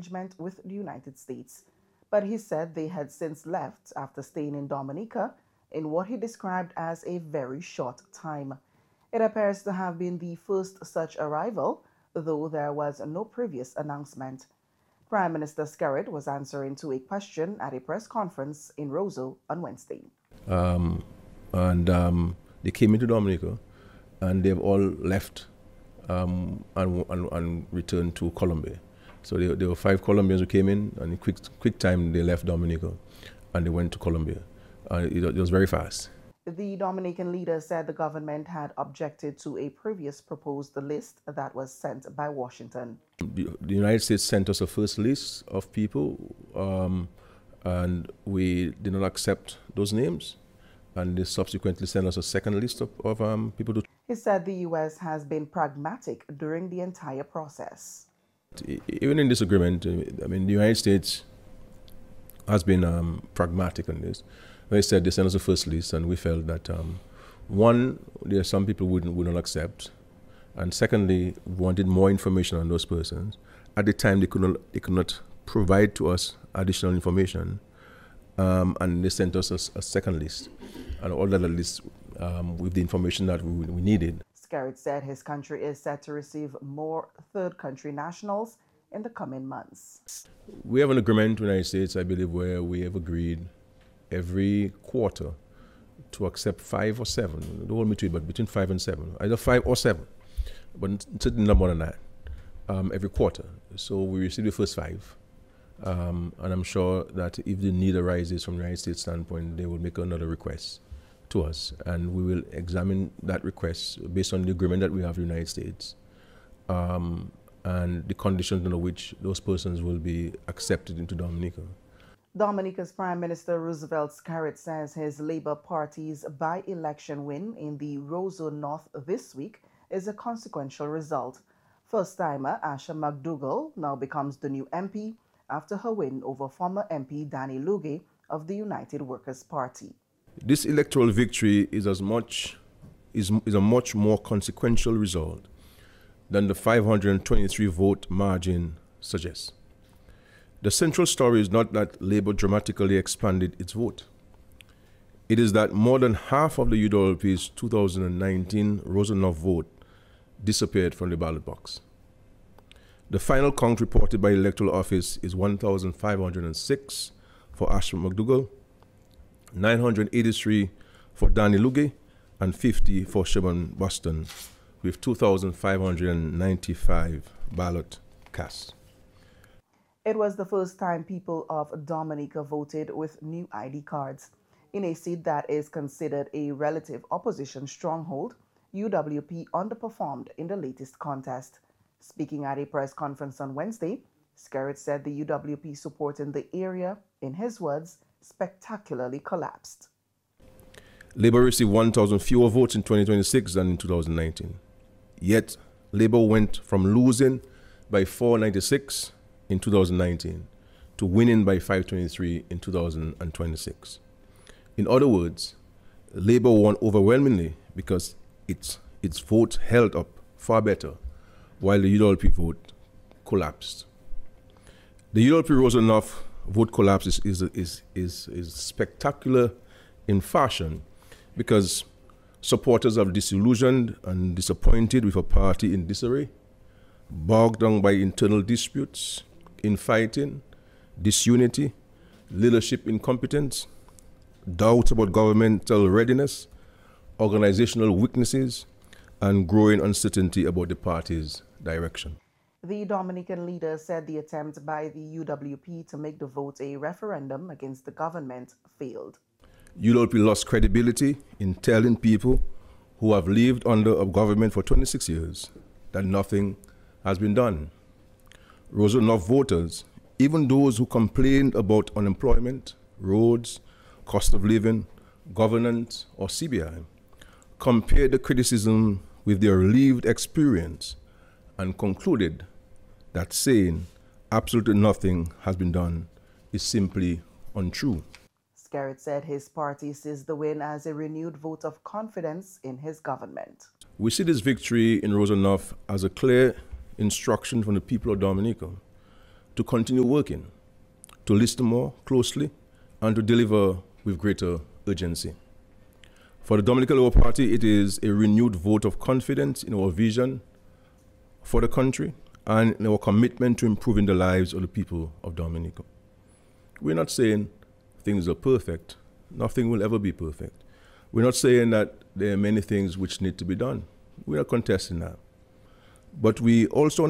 arrangement with the United States, but he said they had since left after staying in Dominica in what he described as a very short time. It appears to have been the first such arrival, though there was no previous announcement. Prime Minister Skerrit was answering to a question at a press conference in Roseau on Wednesday. They came into Dominica, and they've all left and returned to Colombia. So there were 5 Colombians who came in, and in quick time they left Dominica, and they went to Colombia. It was very fast. The Dominican leader said the government had objected to a previous proposed list that was sent by Washington. The United States sent us a first list of people, and we did not accept those names, and they subsequently sent us a second list of people to. He said the U.S. has been pragmatic during the entire process. Even in this agreement, I mean, the United States has been pragmatic on this. They said they sent us a first list, and we felt that one, there are some people would not accept, and secondly, we wanted more information on those persons. At the time, they could not provide to us additional information, and they sent us a second list, and all that list with the information that we needed. Skerrit said his country is set to receive more third country nationals in the coming months. We have an agreement with the United States, I believe, where we have agreed every quarter to accept 5 or 7. Don't hold me to it, but between 5 and 7, either 5 or 7, but certainly not more than that, every quarter. So we received the first 5, and I'm sure that if the need arises from the United States standpoint, they will make another request to us, and we will examine that request based on the agreement that we have with the United States, and the conditions under which those persons will be accepted into Dominica. Dominica's Prime Minister Roosevelt Skerrit says his Labour Party's by-election win in the Roseau North this week is a consequential result. First-timer Asha McDougall now becomes the new MP after her win over former MP Danny Luge of the United Workers' Party. This electoral victory is a much more consequential result than the 523 vote margin suggests. The central story is not that Labour dramatically expanded its vote. It is that more than half of the UWP's 2019 Roseau North vote disappeared from the ballot box. The final count reported by the Electoral Office is 1,506 for Asha McDougall, 983 for Danny Luge, and 50 for Sherman Boston, with 2,595 ballot casts. It was the first time people of Dominica voted with new ID cards. In a seat that is considered a relative opposition stronghold, UWP underperformed in the latest contest. Speaking at a press conference on Wednesday, Skerrit said the UWP support in the area, in his words, spectacularly collapsed. Labour received 1,000 fewer votes in 2026 than in 2019. Yet, Labour went from losing by 496 in 2019 to winning by 523 in 2026. In other words, Labour won overwhelmingly because its vote held up far better, while the UWP vote collapsed. The UWP Roseau North vote collapse is spectacular in fashion because supporters are disillusioned and disappointed with a party in disarray, bogged down by internal disputes, infighting, disunity, leadership incompetence, doubt about governmental readiness, organizational weaknesses, and growing uncertainty about the party's direction. The Dominican leader said the attempt by the UWP to make the vote a referendum against the government failed. UWP lost credibility in telling people who have lived under a government for 26 years that nothing has been done. Roseau North voters, even those who complained about unemployment, roads, cost of living, governance, or CBI, compared the criticism with their lived experience and concluded that saying absolutely nothing has been done is simply untrue. Skerrit said his party sees the win as a renewed vote of confidence in his government. We see this victory in Roseau North as a clear instruction from the people of Dominica to continue working, to listen more closely, and to deliver with greater urgency. For the Dominican Labour Party, it is a renewed vote of confidence in our vision for the country and in our commitment to improving the lives of the people of Dominica. We're not saying things are perfect. Nothing will ever be perfect. We're not saying that there are many things which need to be done. We're not contesting that. But we also